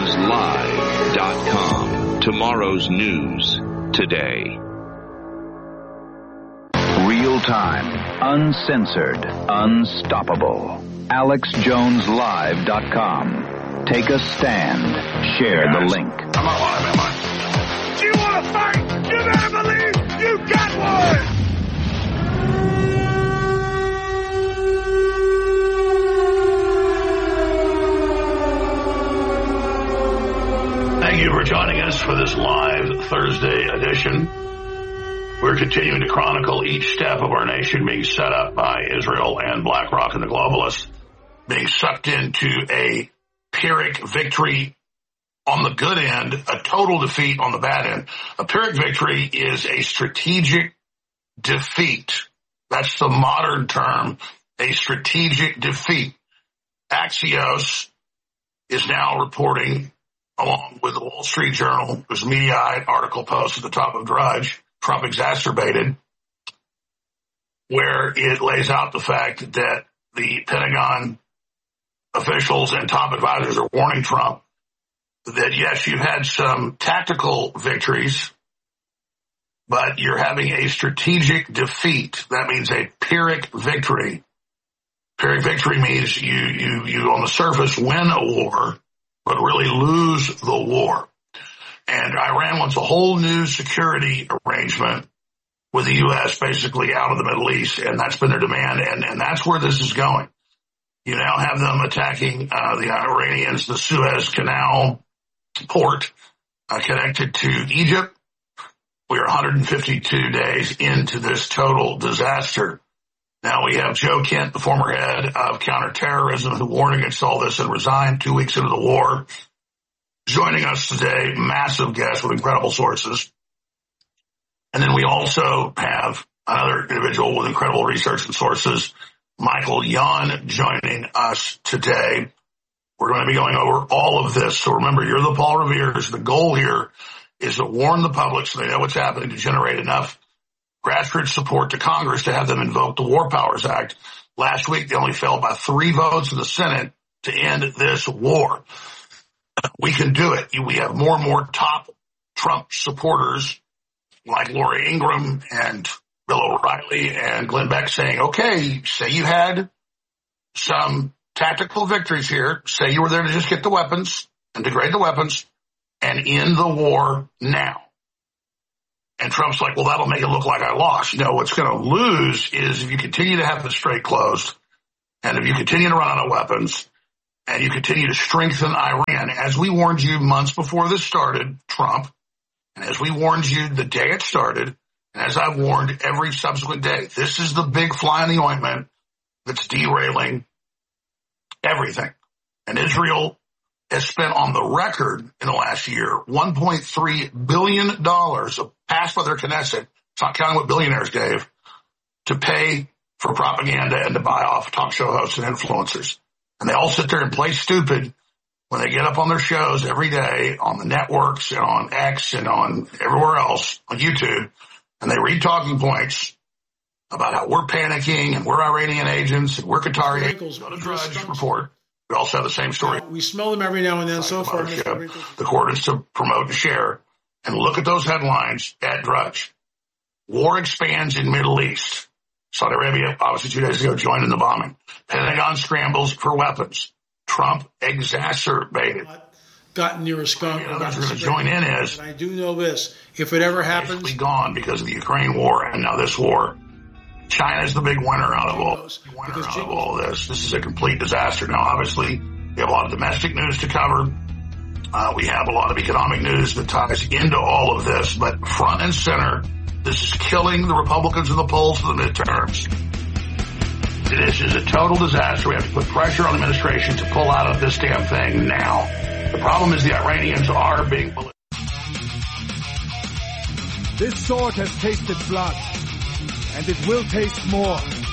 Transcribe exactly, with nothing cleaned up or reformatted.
Jones Live dot com. Tomorrow's news today. Real time, uncensored, unstoppable. Alex Jones Live dot com. Take a stand. Share the link. I'm alive, am I? Do you want to fight? You better believe you got one! Thank you for joining us for this live Thursday edition. We're continuing to chronicle each step of our nation being set up by Israel and BlackRock and the globalists, being sucked into a Pyrrhic victory on the good end, a total defeat on the bad end. A Pyrrhic victory is a strategic defeat. That's the modern term, a strategic defeat. Axios is now reporting, along with the Wall Street Journal, there's a Mediaite article posted at the top of Drudge, Trump exacerbated, where it lays out the fact that the Pentagon officials and top advisors are warning Trump that, yes, you've had some tactical victories, but you're having a strategic defeat. That means a Pyrrhic victory. Pyrrhic victory means you, you, you on the surface win a war, but really lose the war. And Iran wants a whole new security arrangement with the U S basically out of the Middle East, and that's been their demand, and, and that's where this is going. You now have them attacking uh, the Iranians, the Suez Canal port uh, connected to Egypt. We are one hundred fifty-two days into this total disaster. Now we have Joe Kent, the former head of counterterrorism, who warned against all this and resigned two weeks into the war, joining us today, massive guest with incredible sources. And then we also have another individual with incredible research and sources, Michael Yon, joining us today. We're going to be going over all of this. So remember, you're the Paul Revere's. The goal here is to warn the public so they know what's happening, to generate enough grassroots support to Congress to have them invoke the War Powers Act. Last week, they only failed by three votes in the Senate to end this war. We can do it. We have more and more top Trump supporters like Laura Ingraham and Bill O'Reilly and Glenn Beck saying, okay, say you had some tactical victories here. Say you were there to just get the weapons and degrade the weapons and end the war now. And Trump's like, well, that'll make it look like I lost. No, what's going to lose is if you continue to have the strait closed and if you continue to run out of weapons and you continue to strengthen Iran, as we warned you months before this started, Trump, and as we warned you the day it started, and as I've warned every subsequent day, this is the big fly in the ointment that's derailing everything. And Israel has spent on the record in the last year one point three billion dollars passed by their Knesset, it's not counting what billionaires gave, to pay for propaganda and to buy off talk show hosts and influencers. And they all sit there and play stupid when they get up on their shows every day on the networks and on X and on everywhere else, on YouTube, and they read talking points about how we're panicking and we're Iranian agents and we're Qatari agents. Go to Drudge Report. We also have the same story. We smell them every now and then. So far, the court is to promote and share. And look at those headlines at Drudge. War expands in Middle East. Saudi Arabia, obviously two days ago, joined in the bombing. Pentagon scrambles for weapons. Trump exacerbated. Gotten near a skunk. What others are going to join in is. I do know this. If it ever happens. Basically gone because of the Ukraine war and now this war. China's the big winner out of all, winner out of all this. This is a complete disaster. Now, obviously, we have a lot of domestic news to cover. Uh, we have a lot of economic news that ties into all of this. But front and center, this is killing the Republicans in the polls for the midterms. This is a total disaster. We have to put pressure on the administration to pull out of this damn thing now. The problem is the Iranians are being bullied. This sword has tasted blood, and it will taste more.